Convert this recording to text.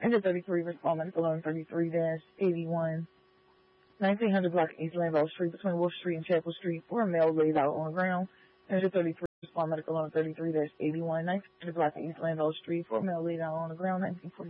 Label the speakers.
Speaker 1: Engine 33, respond medical on 33-81. 1900 block East Lanville Street between Wolf Street and Chapel Street for a male laid out on the ground. Engine 33, respond medical on 33-81. 1900 block East Lanville Street for a male laid out on the ground. 1940.